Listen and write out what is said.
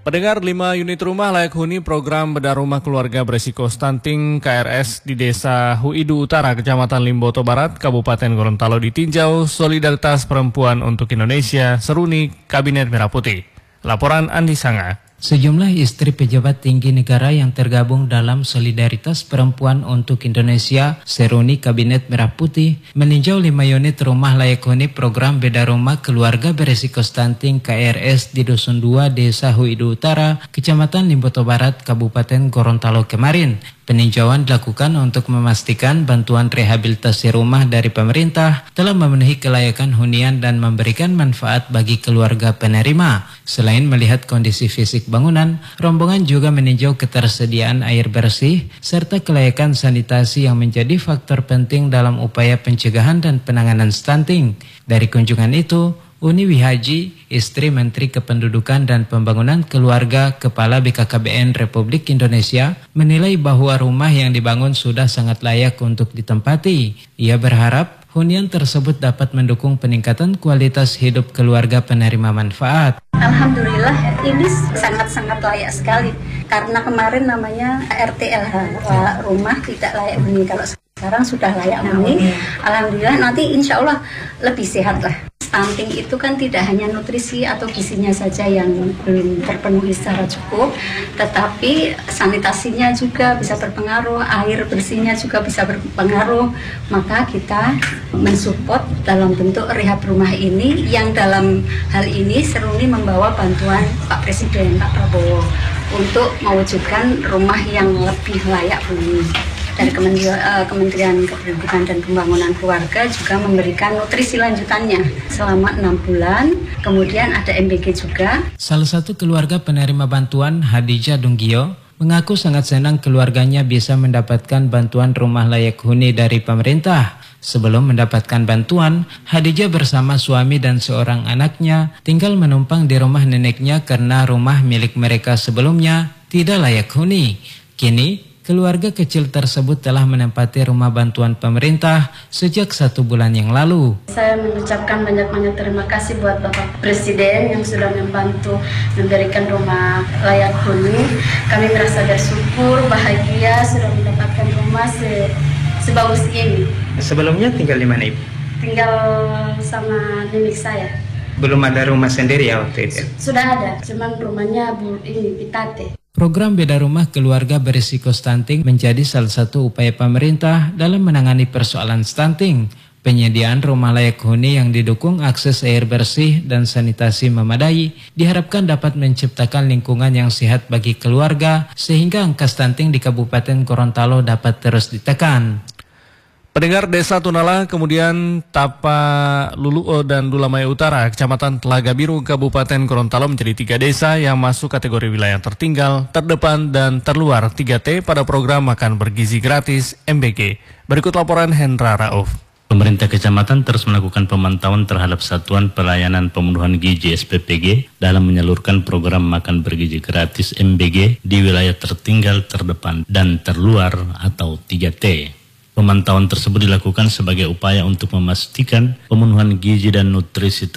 Pendengar, 5 unit rumah layak huni program bedah rumah keluarga beresiko stunting KRS di Desa Huidu Utara, Kecamatan Limboto Barat, Kabupaten Gorontalo ditinjau Solidaritas Perempuan untuk Indonesia Seruni Kabinet Merah Putih. Laporan Andi Sanga. Sejumlah istri pejabat tinggi negara yang tergabung dalam Solidaritas Perempuan untuk Indonesia Seruni Kabinet Merah Putih meninjau 5 unit rumah layak huni program beda rumah keluarga beresiko stunting KRS di Dusun 2 Desa Huidu Utara, Kecamatan Limboto Barat, Kabupaten Gorontalo kemarin. Peninjauan dilakukan untuk memastikan bantuan rehabilitasi rumah dari pemerintah telah memenuhi kelayakan hunian dan memberikan manfaat bagi keluarga penerima. Selain melihat kondisi fisik bangunan, rombongan juga meninjau ketersediaan air bersih serta kelayakan sanitasi yang menjadi faktor penting dalam upaya pencegahan dan penanganan stunting. Dari kunjungan itu, Uni Wihaji, istri Menteri Kependudukan dan Pembangunan Keluarga Kepala BKKBN Republik Indonesia, menilai bahwa rumah yang dibangun sudah sangat layak untuk ditempati. Ia berharap hunian tersebut dapat mendukung peningkatan kualitas hidup keluarga penerima manfaat. Alhamdulillah ini sangat-sangat layak sekali karena kemarin namanya RTLH, rumah tidak layak huni. Kalau sekarang sudah layak huni, alhamdulillah nanti insya Allah lebih sehat lah. Stunting itu kan tidak hanya nutrisi atau gizinya saja yang belum terpenuhi secara cukup, tetapi sanitasinya juga bisa berpengaruh, air bersihnya juga bisa berpengaruh. Maka kita mensupport dalam bentuk rehab rumah ini, yang dalam hal ini Seruni membawa bantuan Pak Presiden, Pak Prabowo, untuk mewujudkan rumah yang lebih layak huni. Dari Kementerian Kependudukan dan Pembangunan Keluarga juga memberikan nutrisi lanjutannya selama 6 bulan. Kemudian ada MBG juga. Salah satu keluarga penerima bantuan, Hadijah Dunggio, mengaku sangat senang keluarganya bisa mendapatkan bantuan rumah layak huni dari pemerintah. Sebelum mendapatkan bantuan, Hadijah bersama suami dan seorang anaknya tinggal menumpang di rumah neneknya karena rumah milik mereka sebelumnya tidak layak huni. Kini, keluarga kecil tersebut telah menempati rumah bantuan pemerintah sejak 1 bulan yang lalu. Saya mengucapkan banyak-banyak terima kasih buat Bapak Presiden yang sudah membantu memberikan rumah layak huni. Kami merasa bersyukur, bahagia sudah mendapatkan rumah sebagus ini. Sebelumnya tinggal di mana, Ibu? Tinggal sama nenek saya. Belum ada rumah sendiri ya waktu itu? Sudah ada, cuman rumahnya ini Pitate. Program beda rumah keluarga berisiko stunting menjadi salah satu upaya pemerintah dalam menangani persoalan stunting. Penyediaan rumah layak huni yang didukung akses air bersih dan sanitasi memadai diharapkan dapat menciptakan lingkungan yang sehat bagi keluarga sehingga angka stunting di Kabupaten Gorontalo dapat terus ditekan. Pendengar, Desa Tunala, kemudian Tapa Luluo dan Dulamaya Utara, Kecamatan Telaga Biru, Kabupaten Gorontalo menjadi 3 desa yang masuk kategori wilayah tertinggal, terdepan, dan terluar 3T pada program Makan Bergizi Gratis MBG. Berikut laporan Hendra Rauf. Pemerintah kecamatan terus melakukan pemantauan terhadap Satuan Pelayanan Pemenuhan Gizi SPPG dalam menyalurkan program Makan Bergizi Gratis MBG di wilayah tertinggal, terdepan, dan terluar atau 3T. Pemantauan tersebut dilakukan sebagai upaya untuk memastikan pemenuhan gizi dan nutrisi